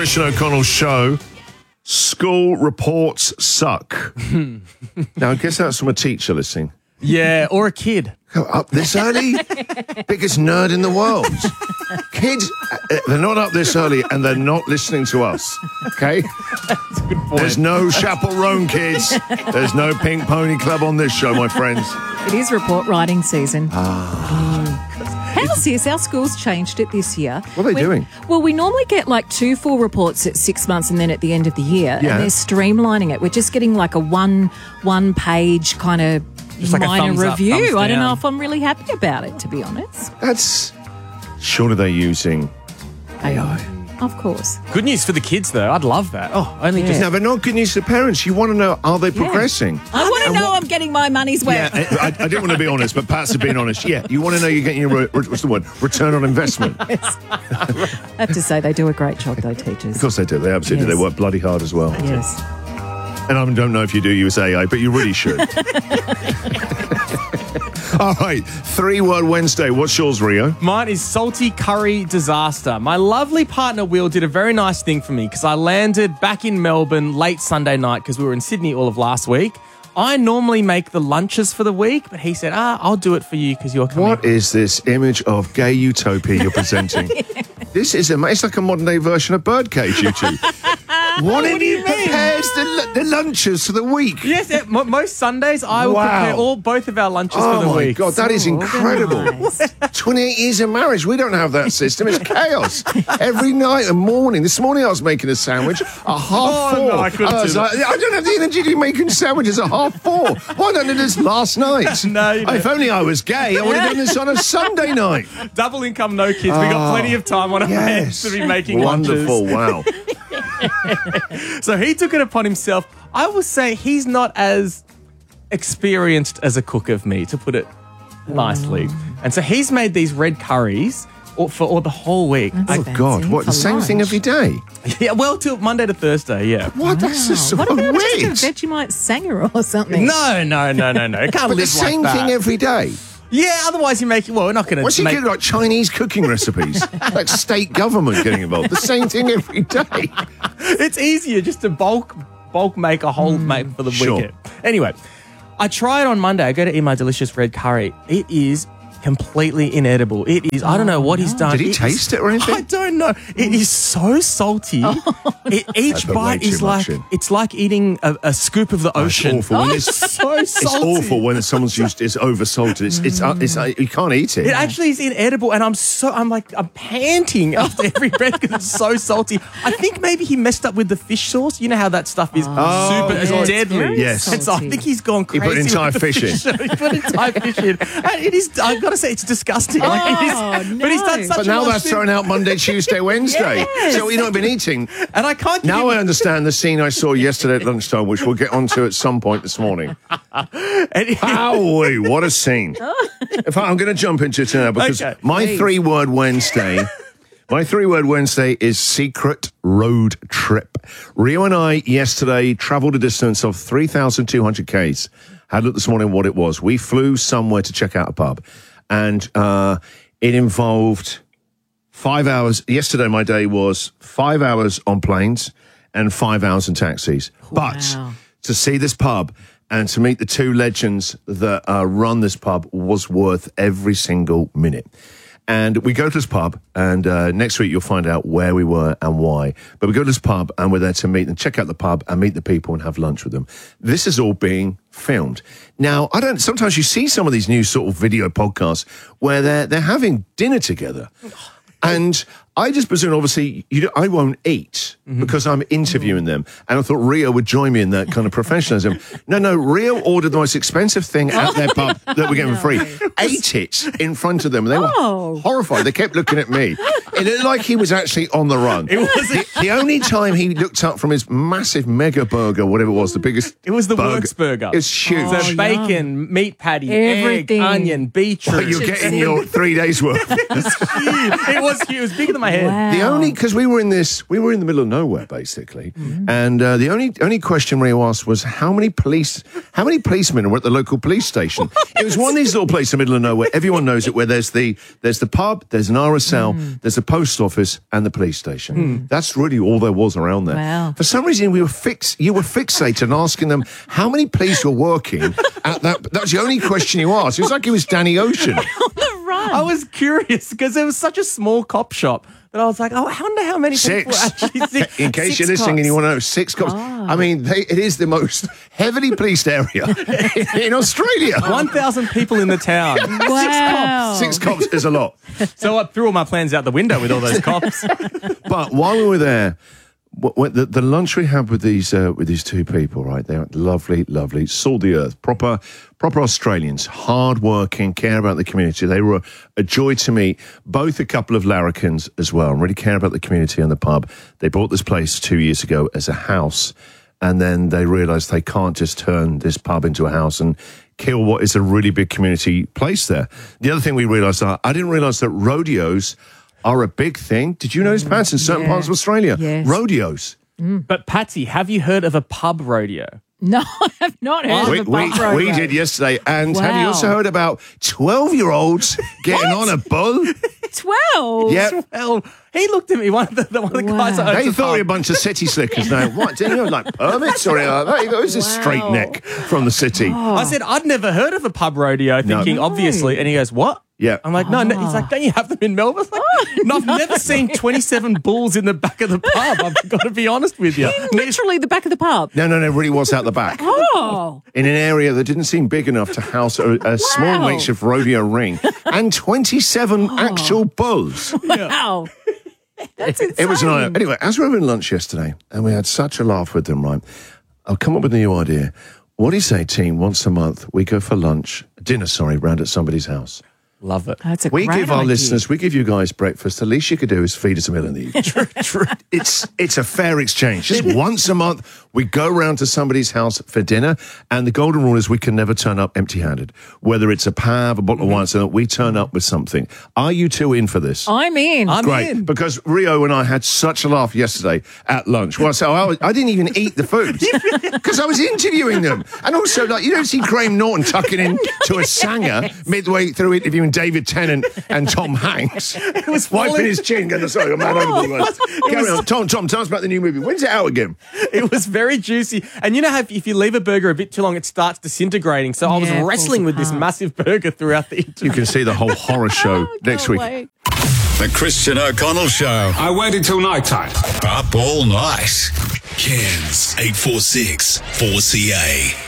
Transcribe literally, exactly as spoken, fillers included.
Trish and O'Connell show. School reports suck. Now, I guess that's from a teacher listening. Yeah, or a kid. Up this early? Biggest nerd in the world. Kids, uh, they're not up this early and they're not listening to us. Okay? That's a good point. There's no chaperone, kids. There's no Pink Pony Club on this show, my friends. It is report writing season. Ah. How's this? Our school's changed it this year. What are they we, doing? Well, we normally get like two full reports at six months and then at the end of the year. Yeah. And they're streamlining it. We're just getting like a one one page kind of Just like a minor thumbs up, review. thumbs I don't know down. if I'm really happy about it, to be honest. That's... Surely they're using A I. Of course. Good news for the kids, though. I'd love that. Oh, only just... No, but not good news to parents. You want to know, are they progressing? I want to And know what- I'm getting my money's worth. Yeah, I, I didn't want to be honest, but Pats have been honest. Yeah, you want to know you're getting your, re- what's the word, return on investment. Of I have to say, they do a great job, though, teachers. course they do. They absolutely Yes. do. They work bloody hard as well. Yes. And I don't know if you do use A I, but you really should. All right, three-word Wednesday. What's yours, Rio? Mine is salty curry disaster. My lovely partner, Will, did a very nice thing for me because I landed back in Melbourne late Sunday night because we were in Sydney all of last week. I normally make the lunches for the week, but he said, ah, I'll do it for you because you're coming. What is this image of gay utopia you're presenting? This is a, it's like a modern-day version of Birdcage, you two. What, What do you mean? prepares the, the lunches for the week? Yes, yeah, mo- most Sundays I will Wow. prepare all both of our lunches Oh, for the my week. God, that is incredible. organised. twenty-eight years of marriage, we don't have that system. It's chaos. Every night and morning. This morning I was making a sandwich at half Oh, four. no, I couldn't was do like, I don't have the energy to be making sandwiches at half four. Why don't I do this last night? No, you don't. If only I was gay, I would have done this on a Sunday night. Double income, no kids. We got plenty of time on our hands Yes. to be making Wonderful, lunches. wow. So he took it upon himself. I will say he's not as experienced as a cook of me, to put it nicely. And so he's made these red curries all, for all the whole week. That's Oh, fancy. God, what, the For same thing lunch. every day? Yeah, well, till Monday to Thursday, yeah. What? That's just so What about weird. just a Vegemite sanger or something? No, no, no, no, no. It can't But live the same like that. thing every day. Yeah, otherwise you make it. Well, we're not going What's to he make. getting like Chinese cooking recipes? Like state government getting involved. The same thing every day. It's easier just to bulk bulk make a whole make for the Sure. weekend. Anyway, I tried on Monday. I go to eat my delicious red curry. It is completely inedible. It is. I don't know what he's done. Did he is- taste it or anything? I don't know. It is so salty. It, each put way bite too is much like in. it's like eating a, a scoop of the Oh, it's ocean. awful. When it's it's- so It's salty. awful when someone's used. It's over salted. It's it's, uh, it's uh, you can't eat it. It actually is inedible, and I'm so I'm like I'm panting after every breath because it's so salty. I think maybe he messed up with the fish sauce. You know how that stuff is Oh, super yeah, it's deadly. very Yes. And so I salty. think he's gone He crazy. put entire with the fish in. He put entire fish in, and it is. I've got to say, it's disgusting. Like, it is, Oh, But he's done no. such But a now nice that's thing. thrown out Monday, Tuesday, Wednesday. Yes. So what you not been eating. And I can't. give Now him- I understand the scene I saw yesterday at lunchtime, which we'll get onto at some point this morning. and he- Owie, what a scene. In fact, I'm going to jump into it now because Okay, my please. three-word Wednesday, my three-word Wednesday is secret road trip. Rio and I yesterday travelled a distance of three thousand two hundred kays. Had a look this morning what it was. We flew somewhere to check out a pub, and uh, it involved five hours. Yesterday, my day was five hours on planes and five hours in taxis. But Wow. to see this pub and to meet the two legends that uh, run this pub was worth every single minute. And we go to this pub, and uh, next week you'll find out where we were and why. But we go to this pub, and we're there to meet and check out the pub and meet the people and have lunch with them. This is all being filmed. Now, I don't. Sometimes you see some of these new sort of video podcasts where they're they're having dinner together, and I just presume, obviously, you don't, I won't eat because I'm interviewing them. And I thought Rio would join me in that kind of professionalism. No, no, Rio ordered the most expensive thing at their pub that we're getting for free. Ate it in front of them. And they were Oh. horrified. They kept looking at me. It looked like he was actually on the run. It was- the, the only time he looked up from his massive mega burger, whatever it was, the biggest It was the burger. Works burger. It's huge. So Oh, bacon, meat patty, Everything. egg, onion, beetroot. But you're getting your three days worth. It was huge. It was huge. It was bigger than my head. Wow. The only because we were in this, we were in the middle of nowhere basically, mm-hmm. and uh, the only only question Rio asked was how many police, how many policemen were at the local police station? It was one of these little places in the middle of nowhere. Everyone knows it. Where there's the there's the pub, there's an R S L, mm. there's a post office, and the police station. Mm. That's really all there was around there. Wow. For some reason, we were fix. You were fixated on asking them how many police were working at that. That was the only question you asked. It was like it was Danny Ocean. I was curious because it was such a small cop shop that I was like, oh, I wonder how many people Six. actually six, In case six you're listening cops. and you want to know, six cops. Oh. I mean, they, it is the most heavily policed area in, in Australia. one thousand people in the town. Wow. Six cops. Six cops is a lot. So I threw all my plans out the window with all those cops. But while we were there, what, what, the, the lunch we had with these uh, with these two people, right? They're lovely, lovely, salt the earth, proper, proper Australians, hard working, care about the community. They were a joy to meet. Both a couple of larrikins as well, and really care about the community and the pub. They bought this place two years ago as a house, and then they realised they can't just turn this pub into a house and kill what is a really big community place there. The other thing we realised, uh, I didn't realise that rodeos are a big thing. Did you know this, Pats, in certain yeah. parts of Australia? Yes. Rodeos. But Patsy, have you heard of a pub rodeo? No, I have not heard We, of a we, pub rodeo. we did yesterday. And have you Wow. also heard about twelve-year-olds getting on a bull? Twelve. Yep. Well, he looked at me, one of the, the, one of the Wow. guys that owns They the thought we were a pub. bunch of city slickers now. What? Didn't you have like permits or anything like that? You go, who's this Wow. straight neck from the city? I said, I'd never heard of a pub rodeo, thinking, No. obviously. And he goes, what? Yeah. I'm like, no, no. He's like, don't you have them in Melbourne? I was like, no, I've never seen twenty-seven bulls in the back of the pub. I've got to be honest with you. Literally the back of the pub. No, no, no, it really was out the back. Oh. In an area that didn't seem big enough to house a, a small Wow. makeshift rodeo ring. And twenty-seven actual bulls. Wow. That's insane. It was an eye. Anyway, as we were having lunch yesterday, and we had such a laugh with them, right? I've come up with a new idea. What do you say, team, once a month, we go for lunch, dinner, sorry, round at somebody's house? Love it. That's a We great give our idea. listeners, we give you guys breakfast. The least you could do is feed us a meal in the evening. True, true. It's, it's a fair exchange. Just once a month, we go round to somebody's house for dinner, and the golden rule is we can never turn up empty-handed. Whether it's a pav, a bottle of wine, so that we turn up with something. Are you two in for this? I'm in. I'm Great, in. because Rio and I had such a laugh yesterday at lunch. Well, so I, was, I didn't even eat the food because I was interviewing them, and also like you don't see Graham Norton tucking in to a sanger midway through interviewing David Tennant and Tom Hanks. It was wiping falling- his chin, going, "Sorry, I'm mad over the words." Carry on, Tom. Tom, tell us about the new movie. When's it out again? It was very juicy. And you know how if, if you leave a burger a bit too long, it starts disintegrating. So I was Yeah, it wrestling falls with this apart. massive burger throughout the interview. You can see the whole horror show next week. Wait. The Christian O'Connell Show. I waited till night time. Up all night. Cairns eight four six four C A.